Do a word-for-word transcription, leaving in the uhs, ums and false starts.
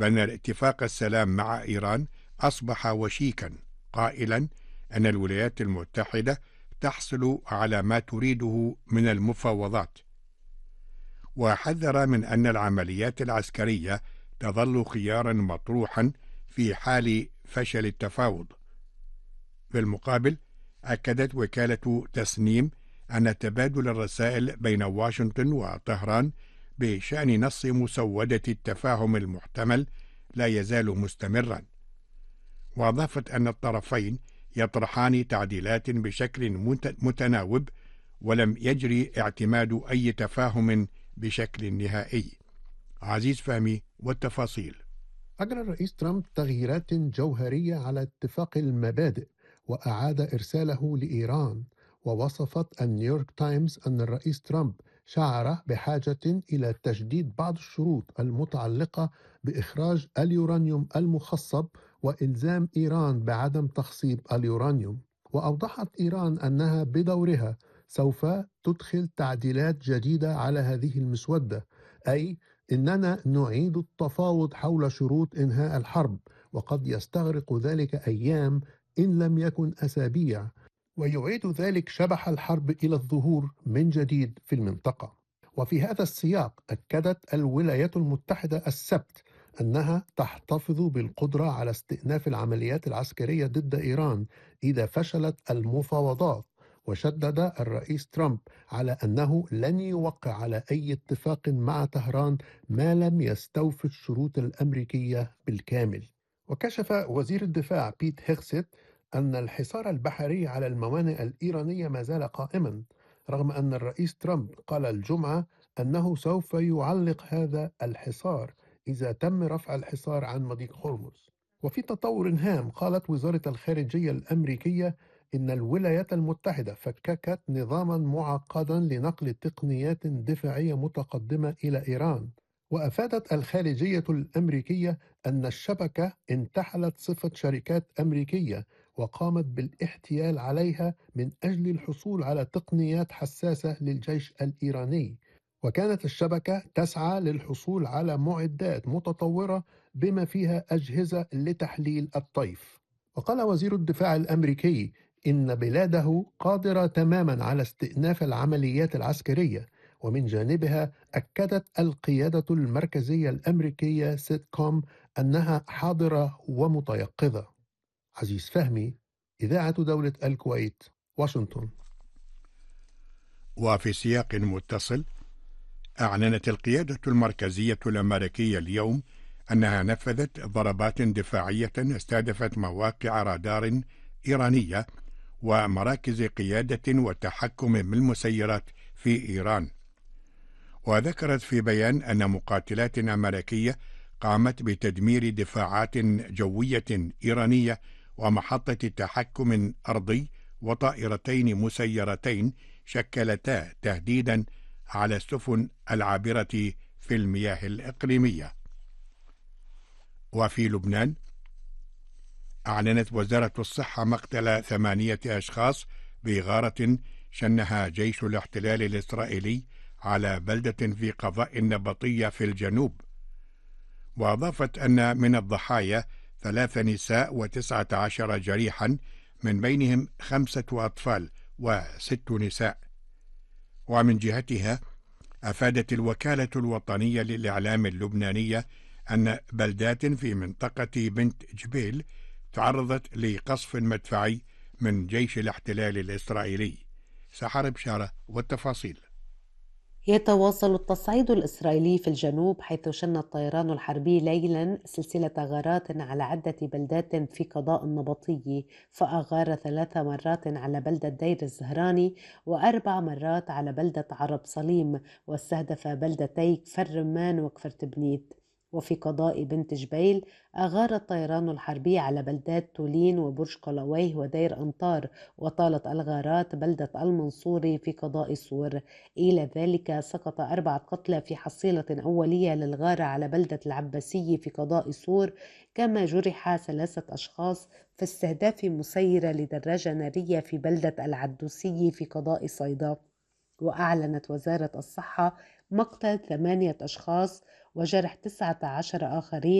بأن اتفاق السلام مع إيران أصبح وشيكا، قائلا أن الولايات المتحدة تحصل على ما تريده من المفاوضات، وحذر من أن العمليات العسكرية تظل خيارا مطروحا في حال فشل التفاوض. بالمقابل، أكدت وكالة تسنيم أن تبادل الرسائل بين واشنطن وطهران بشأن نص مسودة التفاهم المحتمل لا يزال مستمرا، وأضافت أن الطرفين يطرحان تعديلات بشكل متناوب، ولم يجري اعتماد أي تفاهم بشكل نهائي. عزيز فهمي والتفاصيل. أجرى الرئيس ترامب تغييرات جوهرية على اتفاق المبادئ وأعاد إرساله لإيران، ووصفت النيويورك تايمز أن الرئيس ترامب شعر بحاجة إلى تجديد بعض الشروط المتعلقة بإخراج اليورانيوم المخصب وإلزام إيران بعدم تخصيب اليورانيوم. وأوضحت إيران أنها بدورها سوف تدخل تعديلات جديدة على هذه المسودة، أي إننا نعيد التفاوض حول شروط إنهاء الحرب، وقد يستغرق ذلك أيام إن لم يكن أسابيع، ويعيد ذلك شبح الحرب إلى الظهور من جديد في المنطقة. وفي هذا السياق أكدت الولايات المتحدة السبت أنها تحتفظ بالقدرة على استئناف العمليات العسكرية ضد إيران إذا فشلت المفاوضات، وشدد الرئيس ترامب على أنه لن يوقع على أي اتفاق مع طهران ما لم يستوفي الشروط الأمريكية بالكامل. وكشف وزير الدفاع بيت هيغسيت أن الحصار البحري على الموانئ الإيرانية ما زال قائما، رغم أن الرئيس ترامب قال الجمعة أنه سوف يعلق هذا الحصار إذا تم رفع الحصار عن مضيق هرمز. وفي تطور هام، قالت وزارة الخارجية الأمريكية إن الولايات المتحدة فككت نظاما معقدا لنقل تقنيات دفاعية متقدمة إلى إيران. وأفادت الخارجية الأمريكية أن الشبكة انتحلت صفة شركات أمريكية وقامت بالاحتيال عليها من أجل الحصول على تقنيات حساسة للجيش الإيراني، وكانت الشبكة تسعى للحصول على معدات متطورة بما فيها أجهزة لتحليل الطيف. وقال وزير الدفاع الأمريكي إن بلاده قادرة تماما على استئناف العمليات العسكرية. ومن جانبها أكدت القيادة المركزية الأمريكية سيت كوم أنها حاضرة ومتيقظة. عزيز فهمي، إذاعة دولة الكويت، واشنطن. وفي سياق متصل، أعلنت القيادة المركزية الأمريكية اليوم أنها نفذت ضربات دفاعية استهدفت مواقع رادار إيرانية ومراكز قيادة وتحكم بالمسيرات في إيران. وذكرت في بيان أن مقاتلات أمريكية قامت بتدمير دفاعات جوية إيرانية ومحطة تحكم أرضي وطائرتين مسيرتين شكلتا تهديدا على السفن العابرة في المياه الإقليمية. وفي لبنان، أعلنت وزارة الصحة مقتل ثمانية أشخاص بغارة شنها جيش الاحتلال الإسرائيلي على بلدة في قضاء النبطية في الجنوب. وأضافت أن من الضحايا ثلاث نساء وتسعة عشر جريحا، من بينهم خمسة أطفال وست نساء. ومن جهتها، أفادت الوكالة الوطنية للإعلام اللبنانية أن بلدات في منطقة بنت جبيل تعرضت لقصف مدفعي من جيش الاحتلال الإسرائيلي. سحر بشارة والتفاصيل. يتواصل التصعيد الإسرائيلي في الجنوب، حيث شن الطيران الحربي ليلا سلسلة غارات على عدة بلدات في قضاء النبطي، فأغار ثلاث مرات على بلدة دير الزهراني وأربع مرات على بلدة عرب صليم، واستهدف بلدتي كفر رمان وكفر تبنيت. وفي قضاء بنت جبيل أغار الطيران الحربي على بلدات تولين وبرج قلويه ودير أنطار، وطالت الغارات بلدة المنصوري في قضاء صور. إلى ذلك سقط أربعة قتلى في حصيلة أولية للغارة على بلدة العباسية في قضاء صور، كما جرح ثلاثة أشخاص في استهداف مسيرة لدراجة نارية في بلدة العدوسية في قضاء صيدا. وأعلنت وزارة الصحة مقتل ثمانية أشخاص وجرح تسعة عشر آخرين